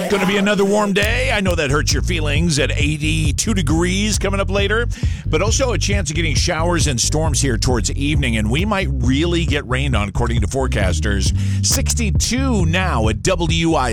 Going to be another warm day. I know that hurts your feelings at 82 degrees coming up later, but also a chance of getting showers and storms here towards evening, and we might really get rained on according to forecasters. 62 now at WI.